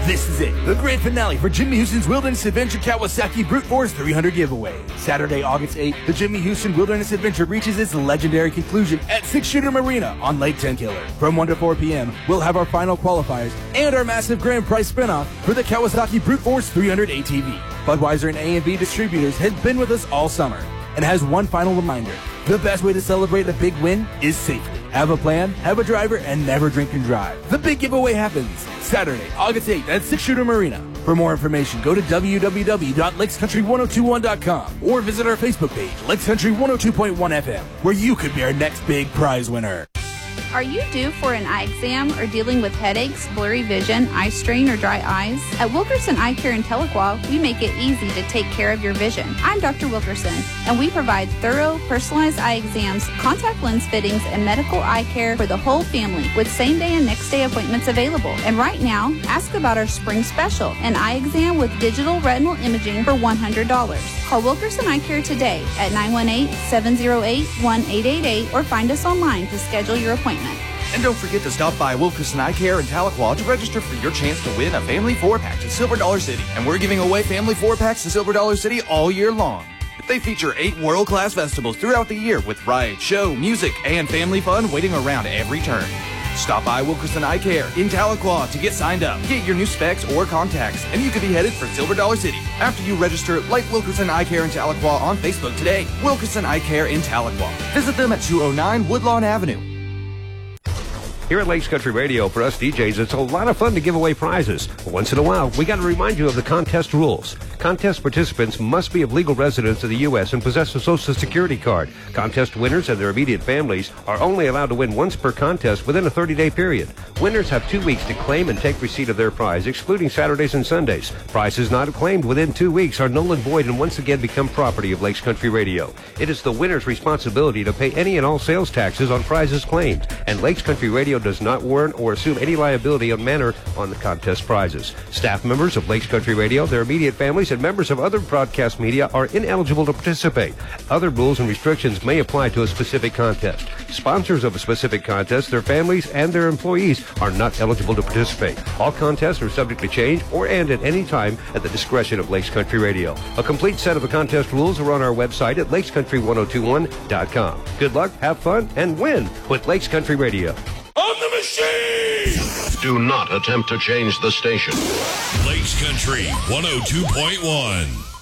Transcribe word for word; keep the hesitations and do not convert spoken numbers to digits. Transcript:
This is it, the grand finale for Jimmy Houston's Wilderness Adventure Kawasaki Brute Force three hundred giveaway. Saturday, August eighth, the Jimmy Houston Wilderness Adventure reaches its legendary conclusion at Six Shooter Marina on Lake Tenkiller. From one to four p.m., we'll have our final qualifiers and our massive grand prize spinoff for the Kawasaki Brute Force three hundred A T V. Budweiser and A and B Distributors has been with us all summer and has one final reminder. The best way to celebrate a big win is safely. Have a plan, have a driver, and never drink and drive. The big giveaway happens Saturday, August eighth at Six Shooter Marina. For more information, go to w w w dot lakes country ten twenty-one dot com or visit our Facebook page, Lakes Country one oh two point one F M, where you could be our next big prize winner. Are you due for an eye exam or dealing with headaches, blurry vision, eye strain, or dry eyes? At Wilkerson Eye Care in Tahlequah, we make it easy to take care of your vision. I'm Doctor Wilkerson, and we provide thorough, personalized eye exams, contact lens fittings, and medical eye care for the whole family with same-day and next-day appointments available. And right now, ask about our spring special, an eye exam with digital retinal imaging for one hundred dollars. Call Wilkerson Eye Care today at nine one eight, seven oh eight, one eight eight eight or find us online to schedule your appointment. And don't forget to stop by Wilkerson Eye Care in Tahlequah to register for your chance to win a family four-pack to Silver Dollar City. And we're giving away family four-packs to Silver Dollar City all year long. They feature eight world-class festivals throughout the year with rides, show, music, and family fun waiting around every turn. Stop by Wilkerson Eye Care in Tahlequah to get signed up, get your new specs or contacts, and you could be headed for Silver Dollar City. After you register, like Wilkerson Eye Care in Tahlequah on Facebook today. Wilkerson Eye Care in Tahlequah. Visit them at two oh nine Woodlawn Avenue. Here at Lakes Country Radio, for us D Js, it's a lot of fun to give away prizes. But once in a while, we got to remind you of the contest rules. Contest participants must be of legal residence of the U S and possess a Social Security card. Contest winners and their immediate families are only allowed to win once per contest within a thirty-day period. Winners have two weeks to claim and take receipt of their prize, excluding Saturdays and Sundays. Prizes not claimed within two weeks are null and void and once again become property of Lakes Country Radio. It is the winner's responsibility to pay any and all sales taxes on prizes claimed, and Lakes Country Radio does not warrant or assume any liability on manner on the contest prizes. Staff members of Lakes Country Radio, their immediate families, and members of other broadcast media are ineligible to participate. Other rules and restrictions may apply to a specific contest. Sponsors of a specific contest, their families, and their employees are not eligible to participate. All contests are subject to change or end at any time at the discretion of Lakes Country Radio. A complete set of the contest rules are on our website at lakes country ten twenty-one dot com. Good luck, have fun, and win with Lakes Country Radio. On the machine! Do not attempt to change the station. Lakes Country one oh two point one.